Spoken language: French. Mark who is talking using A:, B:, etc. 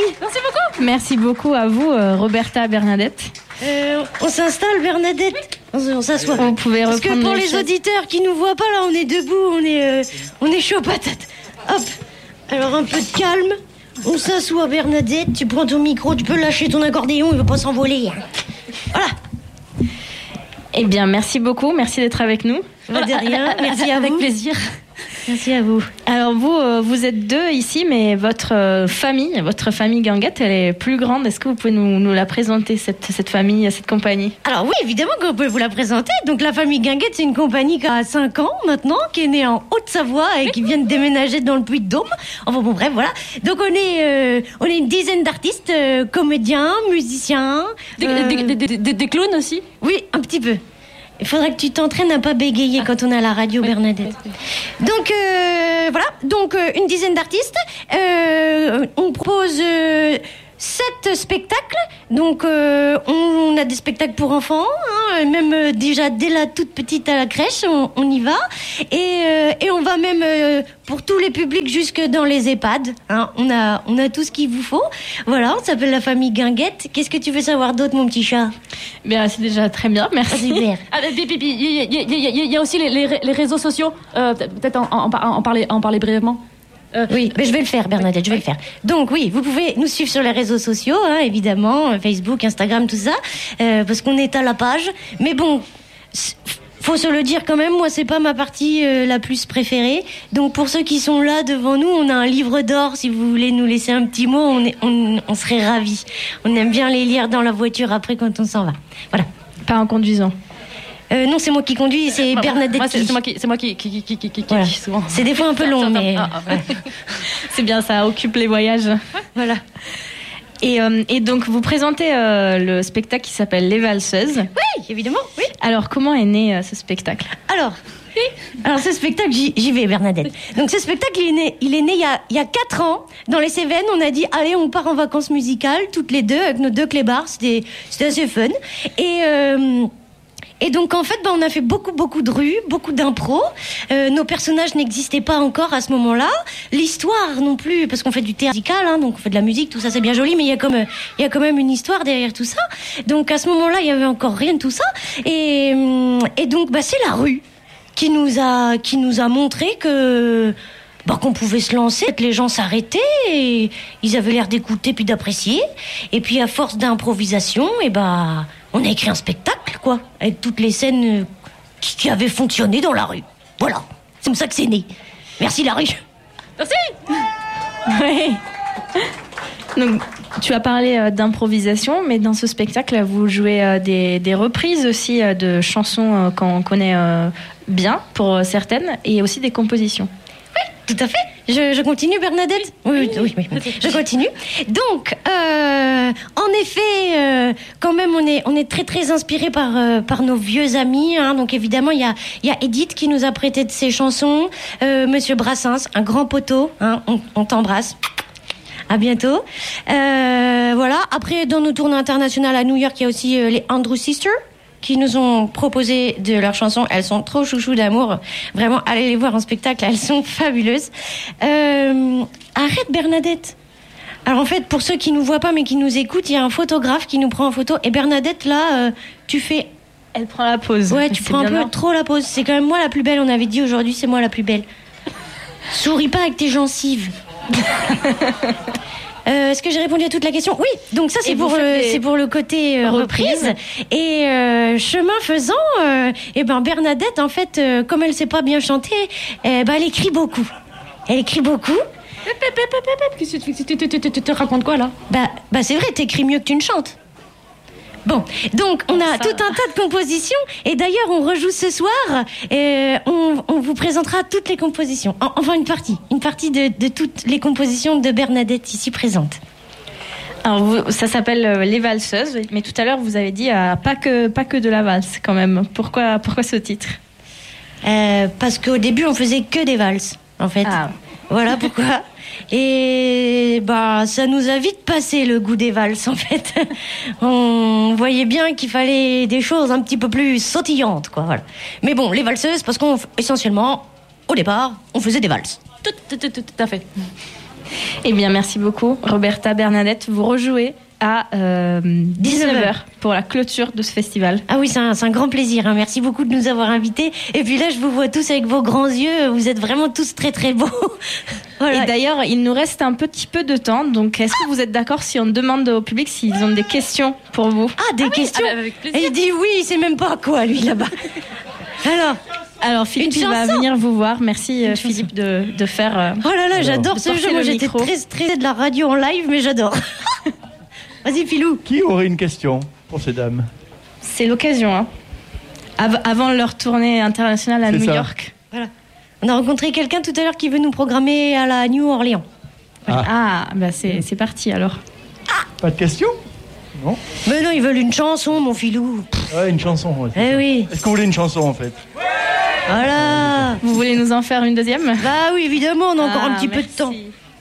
A: Merci beaucoup.
B: Merci beaucoup à vous, Roberta, Bernadette.
C: On s'installe, Bernadette. On s'assoit.
B: Vous pouvez
C: Parce que
B: reprendre
C: pour
B: les
C: les
B: chaises.
C: auditeurs qui nous voient pas, là, on est debout, on est chaud patate. Hop. Alors un peu de calme. On s'assoit, Bernadette. Tu prends ton micro, tu peux lâcher ton accordéon, il va pas s'envoler. Voilà.
B: Eh bien, merci beaucoup. Merci d'être avec nous.
C: Pas de rien. Merci à vous.
A: Avec plaisir.
C: Merci à vous.
B: Alors vous êtes deux ici, mais votre famille Guinguette, elle est plus grande. Est-ce que vous pouvez nous la présenter, cette famille, cette compagnie?
C: Alors oui, évidemment qu'on peut vous la présenter. Donc la famille Guinguette, c'est une compagnie qui a 5 ans maintenant, qui est née en Haute-Savoie et qui vient de déménager dans le Puy-de-Dôme. Enfin bon, bref, voilà. Donc on est une dizaine d'artistes, comédiens, musiciens.
A: Des clowns aussi.
C: Oui, un petit peu. Il faudra que tu t'entraînes à pas bégayer quand on est à la radio, Bernadette. Donc voilà, donc une dizaine d'artistes. On propose 7 spectacles. Donc on a des spectacles pour enfants, hein, même déjà dès la toute petite à la crèche, on y va. Et on va même pour tous les publics jusque dans les EHPAD. Hein, on a tout ce qu'il vous faut. Voilà, on s'appelle la famille Guinguette. Qu'est-ce que tu veux savoir d'autre, mon petit chat?
B: Bien, c'est déjà très bien, merci.
C: Super.
A: Il y a aussi les réseaux sociaux. Peut-être en parler brièvement.
C: Oui, mais je vais le faire, Bernadette, je vais le faire. Donc oui, vous pouvez nous suivre sur les réseaux sociaux, hein, évidemment, Facebook, Instagram, tout ça, parce qu'on est à la page. Mais bon, faut se le dire quand même, moi c'est pas ma partie la plus préférée. Donc pour ceux qui sont là devant nous, on a un livre d'or. Si vous voulez nous laisser un petit mot, on serait ravis. On aime bien les lire dans la voiture après quand on s'en va. Voilà.
B: Pas en conduisant.
C: Non, c'est moi qui conduis, c'est Bernadette.
A: Moi, c'est moi qui
C: Voilà.
A: souvent.
C: C'est des fois un peu long, mais
B: C'est bien, ça occupe les voyages.
C: voilà.
B: Et donc, vous présentez le spectacle qui s'appelle Les Valseuses.
C: Oui, évidemment, oui.
B: Alors, comment est né ce spectacle?
C: Alors ce spectacle, j'y vais, Bernadette. Donc ce spectacle, il est né il y a 4 ans. Dans les Cévennes, on a dit, allez, on part en vacances musicales, toutes les deux, avec nos 2 clébards. C'était assez fun. Et donc en fait, on a fait beaucoup de rues, beaucoup d'impro. Nos personnages n'existaient pas encore à ce moment-là. L'histoire non plus, parce qu'on fait du théâtre musical, hein, donc on fait de la musique, tout ça c'est bien joli, mais il y a quand même une histoire derrière tout ça. Donc à ce moment-là, il y avait encore rien de tout ça. Et donc c'est la rue qui nous a montré que qu'on pouvait se lancer, que les gens s'arrêtaient et ils avaient l'air d'écouter puis d'apprécier. Et puis à force d'improvisation, on a écrit un spectacle, quoi, avec toutes les scènes qui avaient fonctionné dans la rue. Voilà, c'est comme ça que c'est né. Merci la rue.
A: Merci.
B: Oui. Donc, tu as parlé d'improvisation, mais dans ce spectacle, vous jouez des reprises aussi de chansons qu'on connaît bien pour certaines, et aussi des compositions.
C: Tout à fait. Je continue, Bernadette? Oui. Je continue. Donc, en effet, quand même, on est très très inspiré par nos vieux amis. Hein. Donc évidemment, il y a Edith qui nous a prêté de ses chansons. Monsieur Brassens, un grand poteau. Hein. On t'embrasse. À bientôt. Voilà. Après, dans nos tournées internationales à New York, il y a aussi les Andrew Sisters qui nous ont proposé de leurs chansons. Elles sont trop chouchou d'amour. Vraiment, allez les voir en spectacle. Elles sont fabuleuses. Arrête, Bernadette. Alors en fait, pour ceux qui nous voient pas mais qui nous écoutent, il y a un photographe qui nous prend en photo. Et Bernadette, là, tu fais...
B: Elle prend la pause.
C: Ouais, tu prends un peu trop la pause. C'est quand même moi la plus belle. On avait dit aujourd'hui, c'est moi la plus belle. Souris pas avec tes gencives. Est-ce que j'ai répondu à toute la question? Oui, donc ça c'est pour le côté reprise. Et chemin faisant, Bernadette, en fait, comme elle sait pas bien chanter, elle écrit beaucoup. Elle écrit beaucoup.
A: Tu te racontes quoi là?
C: C'est vrai, t'écris mieux que tu ne chantes. Bon, donc on a tout un tas de compositions et d'ailleurs on rejoue ce soir et on vous présentera toutes les compositions, enfin une partie de toutes les compositions de Bernadette ici présentes.
B: Alors ça s'appelle Les Valseuses, mais tout à l'heure vous avez dit pas que de la valse quand même. Pourquoi ce titre?
C: Parce qu'au début on faisait que des valses en fait. Ah. Voilà pourquoi. Et ça nous a vite passé le goût des valses en fait. On voyait bien qu'il fallait des choses un petit peu plus sautillantes quoi. Voilà. Mais bon, les valseuses parce qu'essentiellement au départ on faisait des valses.
A: Tout à fait.
B: Eh bien, merci beaucoup, Roberta, Bernadette. Vous rejouez à 19h pour la clôture de ce festival.
C: Ah oui, c'est un grand plaisir. Hein. Merci beaucoup de nous avoir invités. Et puis là, je vous vois tous avec vos grands yeux. Vous êtes vraiment tous très très beaux. Voilà.
B: Et d'ailleurs, il nous reste un petit peu de temps. Donc, est-ce que vous êtes d'accord si on demande au public s'ils ont des questions pour vous?
C: Ah, des questions
A: avec plaisir.
C: Et il dit oui, il sait même pas quoi, lui, là-bas.
B: Alors, Philippe, il va venir vous voir. Merci, Philippe, de faire...
C: Oh là là, j'adore ce jeu. Moi, j'étais très stressée de la radio en live, mais j'adore. Vas-y, Philou.
D: Qui aurait une question pour ces dames?
B: C'est l'occasion, hein. Avant leur tournée internationale à New York.
C: Voilà. On a rencontré quelqu'un tout à l'heure qui veut nous programmer à la New Orleans.
B: Voilà. Ah, bah c'est parti alors.
D: Pas de questions? Non?
C: Mais non, ils veulent une chanson, mon Philou.
D: Ouais, une chanson. Ouais,
C: eh oui.
D: Est-ce que vous voulez une chanson, en fait?
C: Voilà.
B: Vous voulez nous en faire une deuxième?
C: Bah oui, évidemment, on a encore un petit peu de temps.